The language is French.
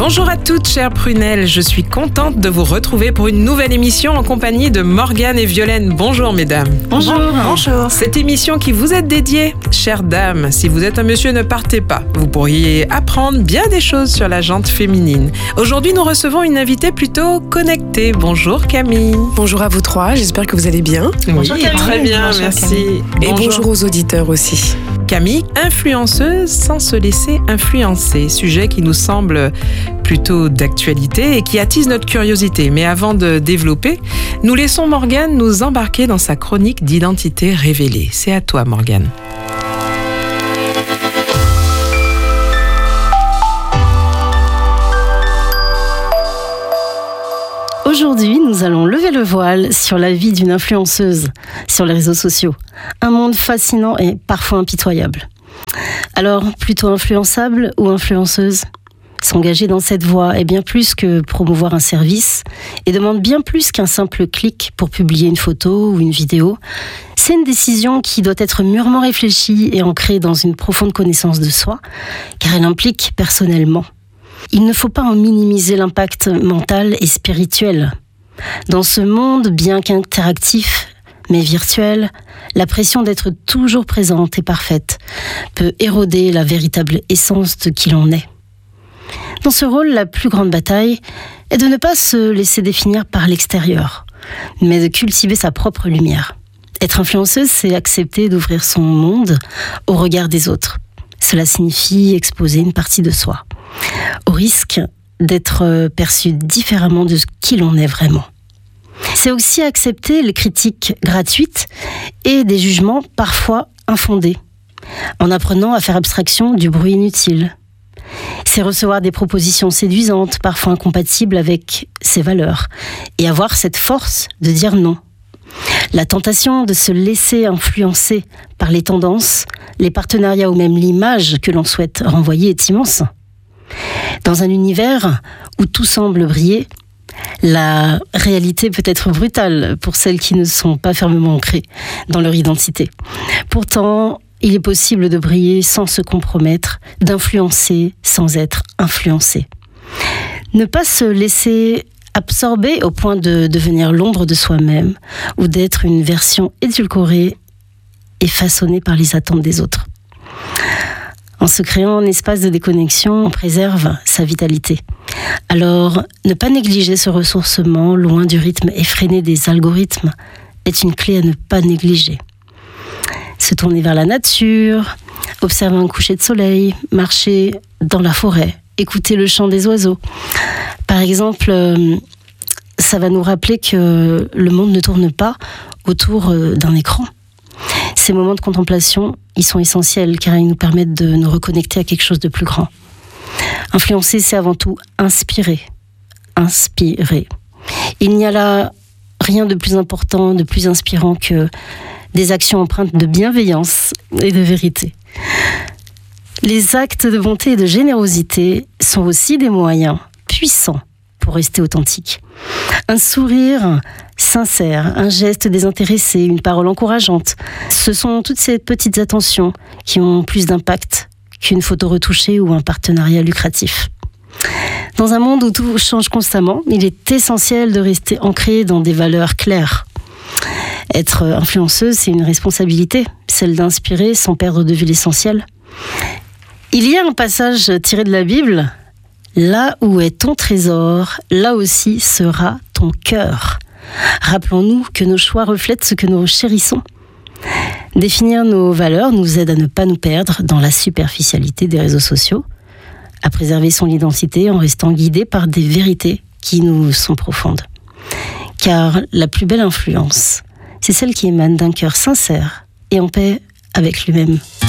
Bonjour à toutes, chères prunelles. Je suis contente de vous retrouver pour une nouvelle émission en compagnie de Morgane et Violaine. Bonjour, mesdames. Bonjour. Bonjour. Cette émission qui vous est dédiée, chères dames, si vous êtes un monsieur, ne partez pas. Vous pourriez apprendre bien des choses sur la jante féminine. Aujourd'hui, nous recevons une invitée plutôt connectée. Bonjour, Camille. Bonjour à vous trois, j'espère que vous allez bien. Bonjour, Camille. Très bien, bonjour, merci. Camille. Et bonjour aux auditeurs aussi. Camille, influenceuse sans se laisser influencer. Sujet qui nous semble plutôt d'actualité et qui attise notre curiosité. Mais avant de développer, nous laissons Morgane nous embarquer dans sa chronique d'identité révélée. C'est à toi, Morgane. Aujourd'hui, nous allons lever le voile sur la vie d'une influenceuse sur les réseaux sociaux. Un monde fascinant et parfois impitoyable. Alors, plutôt influençable ou influenceuse ? S'engager dans cette voie est bien plus que promouvoir un service et demande bien plus qu'un simple clic pour publier une photo ou une vidéo. C'est une décision qui doit être mûrement réfléchie et ancrée dans une profonde connaissance de soi, car elle implique personnellement. Il ne faut pas en minimiser l'impact mental et spirituel. Dans ce monde, bien qu'interactif, mais virtuel, la pression d'être toujours présente et parfaite peut éroder la véritable essence de qui l'on est. Dans ce rôle, la plus grande bataille est de ne pas se laisser définir par l'extérieur, mais de cultiver sa propre lumière. Être influenceuse, c'est accepter d'ouvrir son monde au regard des autres. Cela signifie exposer une partie de soi, au risque d'être perçu différemment de qui l'on est vraiment. C'est aussi accepter les critiques gratuites et des jugements parfois infondés, en apprenant à faire abstraction du bruit inutile. C'est recevoir des propositions séduisantes, parfois incompatibles avec ses valeurs, et avoir cette force de dire non. La tentation de se laisser influencer par les tendances, les partenariats ou même l'image que l'on souhaite renvoyer est immense. Dans un univers où tout semble briller, la réalité peut être brutale pour celles qui ne sont pas fermement ancrées dans leur identité. Pourtant, il est possible de briller sans se compromettre, d'influencer sans être influencé. Ne pas se laisser absorber au point de devenir l'ombre de soi-même ou d'être une version édulcorée et façonnée par les attentes des autres. En se créant un espace de déconnexion, on préserve sa vitalité. Alors, ne pas négliger ce ressourcement loin du rythme effréné des algorithmes est une clé à ne pas négliger. Se tourner vers la nature, observer un coucher de soleil, marcher dans la forêt, écouter le chant des oiseaux. Par exemple, ça va nous rappeler que le monde ne tourne pas autour d'un écran. Ces moments de contemplation, ils sont essentiels car ils nous permettent de nous reconnecter à quelque chose de plus grand. Influencer, c'est avant tout inspirer. Inspirer. Il n'y a là rien de plus important, de plus inspirant que des actions empreintes de bienveillance et de vérité. Les actes de bonté et de générosité sont aussi des moyens puissants pour rester authentique. Un sourire sincère, un geste désintéressé, une parole encourageante, ce sont toutes ces petites attentions qui ont plus d'impact qu'une photo retouchée ou un partenariat lucratif. Dans un monde où tout change constamment, il est essentiel de rester ancré dans des valeurs claires. Être influenceuse, c'est une responsabilité, celle d'inspirer sans perdre de vue l'essentiel. Il y a un passage tiré de la Bible, « Là où est ton trésor, là aussi sera ton cœur ». Rappelons-nous que nos choix reflètent ce que nous chérissons. Définir nos valeurs nous aide à ne pas nous perdre dans la superficialité des réseaux sociaux, à préserver son identité en restant guidé par des vérités qui nous sont profondes. Car la plus belle influence, c'est celle qui émane d'un cœur sincère et en paix avec lui-même.